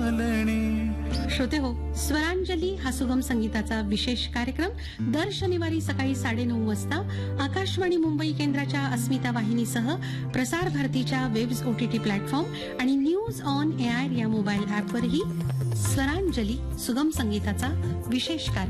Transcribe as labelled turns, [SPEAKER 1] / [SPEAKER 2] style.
[SPEAKER 1] चालणे.
[SPEAKER 2] श्रोते हो, स्वरांजली हा सुगम संगीताचा विशेष कार्यक्रम दर शनिवारी सकाळी 9:30 वाजता आकाशवाणी मुंबई केंद्राच्या अस्मिता वाहिनीसह प्रसार भारतीच्या वेब्स OTT प्लॅटफॉर्म आणि न्यूज ऑन एआयआर या मोबाईल ऍपवरही स्वरांजली सुगम संगीताचा विशेष कार्यक्रम